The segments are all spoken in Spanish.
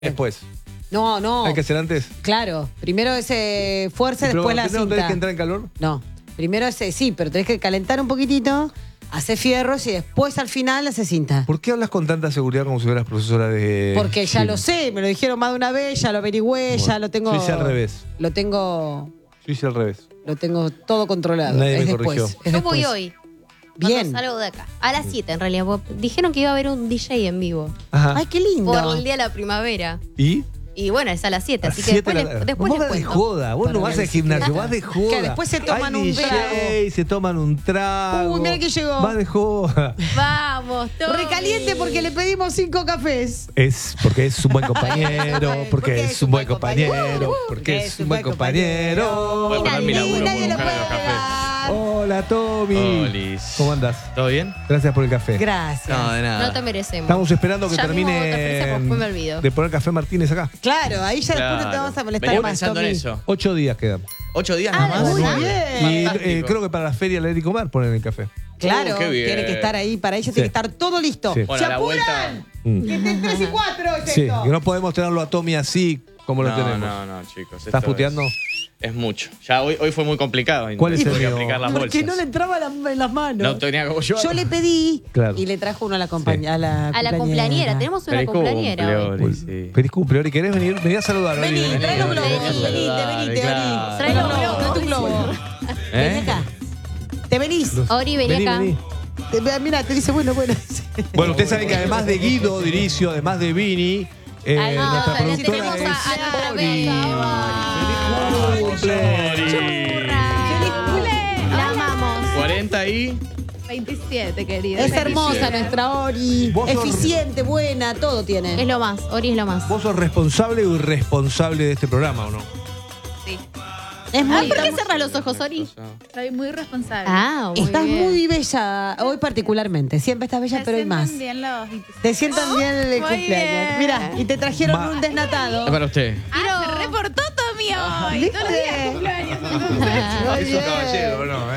Después. No. ¿Hay que hacer antes? Claro. Primero ese fuerza, después la cinta. ¿No tenés que entrar en calor? No. Primero ese, sí, pero tenés que calentar un poquitito, hacer fierros y después al final hacer cinta. ¿Por qué hablas con tanta seguridad como si fueras profesora de...? Porque ya lo sé, me lo dijeron más de una vez, ya lo averigüé, ya lo tengo... Yo hice al revés. Lo tengo todo controlado. Nadie es me después. corrigió. Es Yo voy después. hoy. Bien. Cuando salgo de acá. A las 7 en realidad. Dijeron que iba a haber un DJ en vivo. Ajá. Ay, qué lindo. Por el día de la primavera. ¿Y? Y bueno, es a las 7, así que Siete después vos les vas de cuento. joda, vos no vas al gimnasio, vas de joda. Que después se toman Hay un DJ, trago. se toman un trago. Uy, mira que llegó. Vas de joda. Vamos, Tommy. Recaliente porque le pedimos 5 cafés. Es porque es un buen compañero, porque es un buen compañero, porque es un buen compañero. Voy a poner mi laburo Nadie por lo buscar puede los cafés. negar. Hola, Tommy. Olis. ¿Cómo andás? ¿Todo bien? Gracias por el café. Gracias. No, de nada. No te merecemos. Estamos esperando que Ya mismo termine otra frase, pues después me olvido. de poner Café Martínez acá. Claro, ahí ya después no te vamos a molestar Venía más, pensando en Tommy. eso. 8 días quedan. 8 días Ah, nada más. muy 9. bien. Y Fantástico. creo que para la feria del Eric Omar ponen el café. Claro, Qué bien. tiene que estar ahí, para ella Sí. tiene que estar todo listo. Sí. Bueno, ¡Se a la apuran! Mm. Que estén 3 y 4 es Sí, esto. que no podemos tenerlo a Tommy así como lo tenemos. No, chicos. ¿Estás esto puteando? Es mucho. Ya hoy fue muy complicado. ¿Cuál es el Tuve que mío? aplicar las Porque bolsas. no le entraba en las manos. No tenía como yo. Yo le pedí Claro. y le trajo uno a la Sí. compañera. A la cumpleañera. Tenemos una Feliz cumpleañera hoy. cumple, Ori, sí. Feliz cumple, Ori. ¿Querés venir? Vení a saludar, Ori. Vení, trae los Ori, globos. vení a Venite, saludar, venite, claro. Ori. Trae los Trae globos. tu globo. Vení acá. Te venís. Ori, vení acá. Mira, te dice, bueno. Bueno, ustedes saben que además de Guido Diricio, además de Vini, Ay, no, nuestra la productora tenemos es a nuestra Ori. bella. ¡Feliz cumple! ¡Feliz cumple! La amamos. 40 y... 27, querida. Es hermosa 27. nuestra Ori. Vos sos- Eficiente, buena, todo tiene. Es lo más. Ori es lo más. ¿Vos sos responsable o irresponsable de este programa o no? Sí. Es muy, ¿Por qué cerras los ojos, Ori? Soy muy responsable. Ah, muy estás bien. muy bella, hoy particularmente. Siempre estás bella, ¿Se pero hoy sienten más. bien los 27? Te sientan bien en el Muy cumpleaños. bien. Mira, y te trajeron Ma- un desnatado. Es para usted. Ah, se reportó Tommy hoy. ¿Viste? Todos los días cumpleaños. Muy bien. ¿no?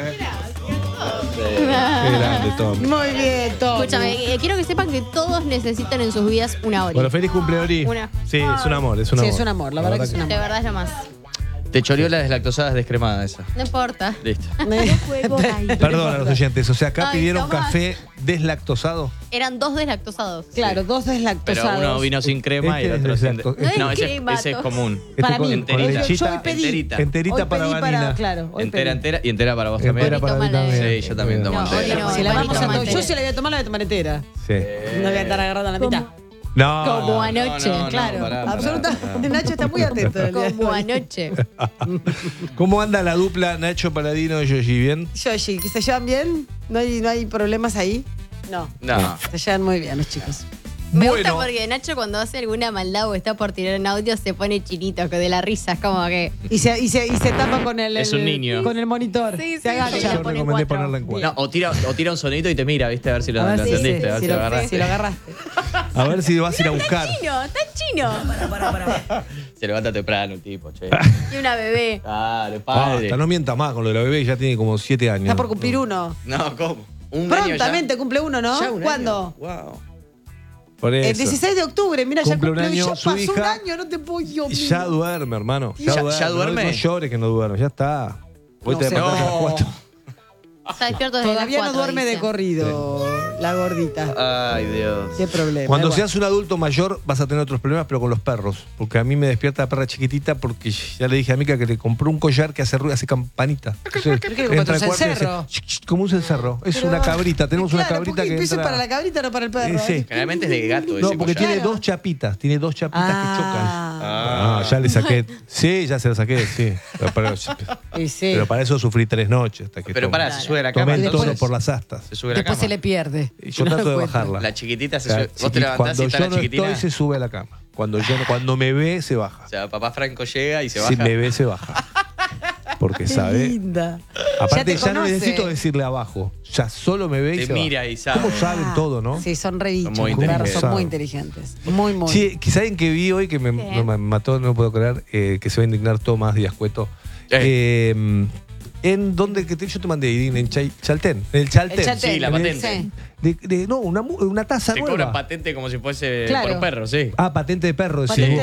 Qué grande, Tommy. Muy bien, Tommy. Escúchame, quiero que sepan que todos necesitan en sus vidas una Ori. Bueno, feliz cumple, Ori. Una. Sí, es un amor, es un Sí, amor. es un amor, la verdad que es un amor. De verdad es lo más. Te choreó la deslactosada descremada esa. No importa. Listo. Perdón a los oyentes, o sea, acá Ay, pidieron Tomás. café deslactosado. Eran 2 deslactosados. Claro, 2 Pero deslactosados. uno vino sin crema y el Este otro es sin... deslacto- No, No, ese crema, es común. Para con, mí, con enterita. lechita, Yo hoy pedí. Enterita. enterita Hoy para pedí Vanina. claro. Hoy Entera, pedí. y entera para vos también. Entera para mí Tomala, también. Sí, yo también tomo No, entera. Ori no. Si la vamos a Vanina tomar, yo entera. si la voy a tomar, la voy a tomar entera. Sí. No voy a estar agarrando la mitad. No. Como no. anoche. no, Claro, pará. absolutamente. Nacho está muy atento. el día de Como hoy. anoche. ¿Cómo anda la dupla Nacho Paladino y Yoshi? ¿Bien? Yoshi, ¿que se llevan bien? ¿No hay problemas ahí? No. No. Se llevan muy bien los chicos. Me Bueno. gusta porque Nacho cuando hace alguna maldad o está por tirar un audio se pone chinito de la risa. Es como que... Y se tapa con el, Es un niño. con el monitor. Sí, se sí, agacha. sí, Yo pone recomendé 4. ponerla en 4. No, o tira un sonito y te mira, ¿viste? A ver si lo, A ver lo si- entendiste, a ver si si lo lo agarraste. si lo agarraste. A ver si vas a ir a buscar. Está chino. Se levanta temprano el tipo, che. Y una bebé. Dale, padre. Basta, no mientas más con lo de la bebé, ya tiene como 7 años. Está por cumplir uno. No, ¿cómo? Un año Prontamente cumple uno, ¿no? ya. ¿Ya un ¿Cuándo? año? Wow. Por El eso. 16 de octubre, mira, ya Cumple un cumplió. año Ya su pasó un hija. año, no te puedo yo. Ya duerme, hermano. ¿Ya duerme? No llores que no duerme, ya está. Hoy No te sé. despertás a las 4. Está despierto desde Todavía las no 4, duerme de dice. corrido, la gordita. Ay, Dios. Qué problema. Cuando Bueno. seas un adulto mayor vas a tener otros problemas, pero con los perros. Porque a mí me despierta la perra chiquitita porque ya le dije a Mica que le compró un collar que hace ruido, hace campanita. Entonces, ¿Pero qué le compraste, entra al un cuarto y cencerro? dice, "Ch, ch", como un cencerro. Es Pero- una cabrita. Tenemos una Claro, cabrita ¿por qué que eso entra... para la cabrita, no para el perro? Sí. Generalmente es de gato No, ese porque collar. tiene dos chapitas. Tiene dos chapitas que chocan. Ah, Ah, ya le saqué. Sí, ya se lo saqué, sí. y sí. Pero para eso sufrí 3 noches. Hasta que Pero tomé. pará, se sube a la cama. Tomé el entonces. tono por las astas. Se sube a la Después cama. se le pierde. Y yo No trato de lo cuento. bajarla. La chiquitita se O sea, sube. Vos te levantás cuando y está yo la no chiquitina. estoy, se sube a la cama. Cuando me ve, se baja. O sea, papá Franco llega y se Si baja. me ve, se baja. Porque Qué sabe. linda. Aparte, te ya no conoce. necesito decirle abajo. Ya solo me ve y Te se mira baja. y sabe. ¿Cómo saben todo, no? Sí, son re bichos. muy Los perros inteligentes. son muy inteligentes. Muy, muy. Sí, ¿saben que vi hoy que me mató, no puedo creer, que se va a indignar Tomás Díaz Cueto? ¿En dónde que yo te mandé, Idín? En Chaltén. En el Chaltén. El Chaltén. Sí, la En el- patente. Sí. No, una taza Te nueva. cobran patente como si fuese Claro. por perro, sí. Ah, patente de perro, Patente decís